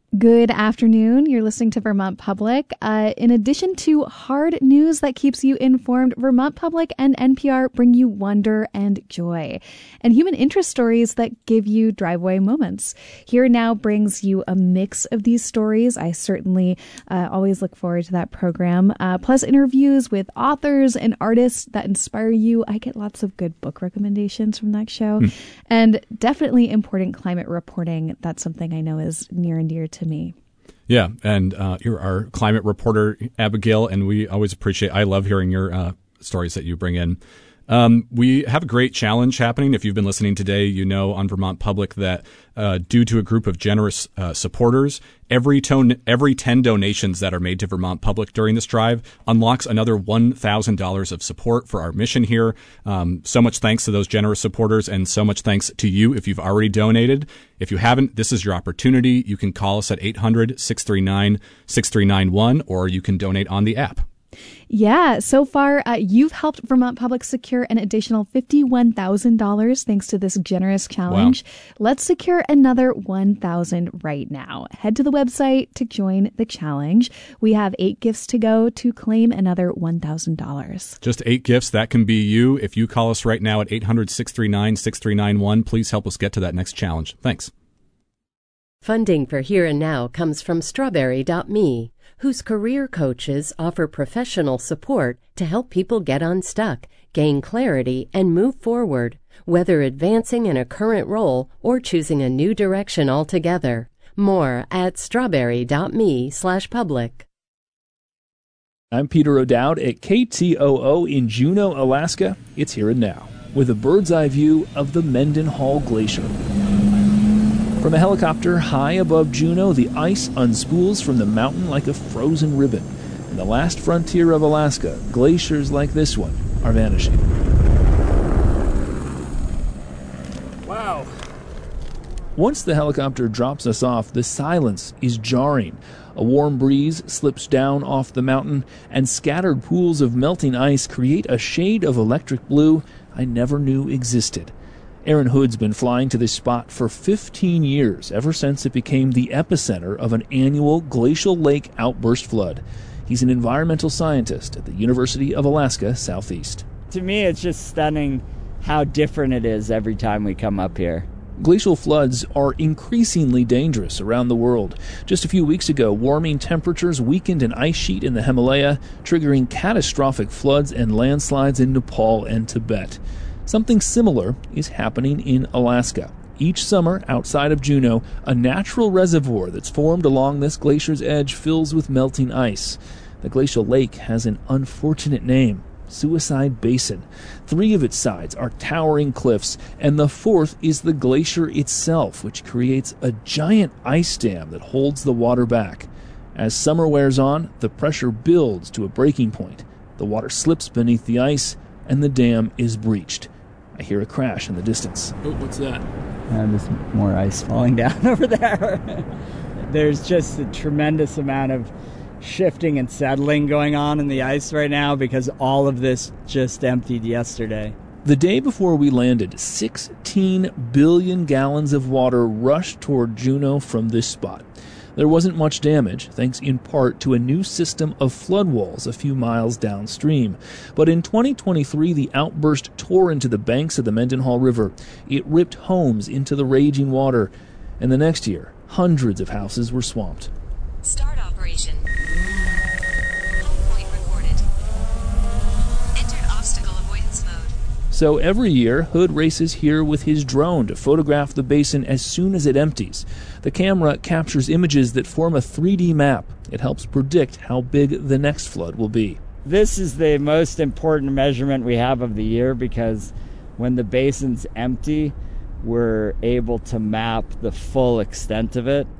Good afternoon. You're listening to Vermont Public. In addition to hard news that keeps you informed, Vermont Public and NPR bring you wonder and joy and human interest stories that give you driveway moments. Here Now brings you a mix of these stories. I certainly always look forward to that program. Plus interviews with authors and artists that inspire you. I get lots of good book recommendations from that show. And definitely important climate reporting. That's something I know is near and dear to me. Yeah, and you're our climate reporter, Abigail, and we always I love hearing your stories that you bring in. We have a great challenge happening. If you've been listening today, you know on Vermont Public that due to a group of generous supporters, every 10 donations that are made to Vermont Public during this drive unlocks another $1,000 of support for our mission here. So much thanks to those generous supporters, and so much thanks to you if you've already donated. If you haven't, this is your opportunity. You can call us at 800-639-6391, or you can donate on the app. Yeah, so far you've helped Vermont Public secure an additional $51,000 thanks to this generous challenge. Wow. Let's secure another $1,000 right now. Head to the website to join the challenge. We have 8 gifts to go to claim another $1,000. Just 8 gifts. That can be you. If you call us right now at 800-639-6391, please help us get to that next challenge. Thanks. Funding for Here and Now comes from Strawberry.me, whose career coaches offer professional support to help people get unstuck, gain clarity, and move forward, whether advancing in a current role or choosing a new direction altogether. More at strawberry.me/public. I'm Peter O'Dowd at KTOO in Juneau, Alaska. It's Here and Now, with a bird's eye view of the Mendenhall Glacier. From a helicopter high above Juneau, the ice unspools from the mountain like a frozen ribbon. In the last frontier of Alaska, glaciers like this one are vanishing. Wow. Once the helicopter drops us off, the silence is jarring. A warm breeze slips down off the mountain, and scattered pools of melting ice create a shade of electric blue I never knew existed. Aaron Hood's been flying to this spot for 15 years, ever since it became the epicenter of an annual glacial lake outburst flood. He's an environmental scientist at the University of Alaska Southeast. To me, it's just stunning how different it is every time we come up here. Glacial floods are increasingly dangerous around the world. Just a few weeks ago, warming temperatures weakened an ice sheet in the Himalaya, triggering catastrophic floods and landslides in Nepal and Tibet. Something similar is happening in Alaska. Each summer, outside of Juneau, a natural reservoir that's formed along this glacier's edge fills with melting ice. The glacial lake has an unfortunate name, Suicide Basin. 3 of its sides are towering cliffs, and the 4th is the glacier itself, which creates a giant ice dam that holds the water back. As summer wears on, the pressure builds to a breaking point. The water slips beneath the ice, and the dam is breached. I hear a crash in the distance. Oh, what's that? There's more ice falling down over there. There's just a tremendous amount of shifting and settling going on in the ice right now because all of this just emptied yesterday. The day before we landed, 16 billion gallons of water rushed toward Juneau from this spot. There wasn't much damage, thanks in part to a new system of flood walls a few miles downstream. But in 2023, the outburst tore into the banks of the Mendenhall River. It ripped homes into the raging water. And the next year, hundreds of houses were swamped. Start operation. Home point recorded. Entered obstacle avoidance mode. So every year, Hood races here with his drone to photograph the basin as soon as it empties. The camera captures images that form a 3D map. It helps predict how big the next flood will be. This is the most important measurement we have of the year because when the basin's empty, we're able to map the full extent of it.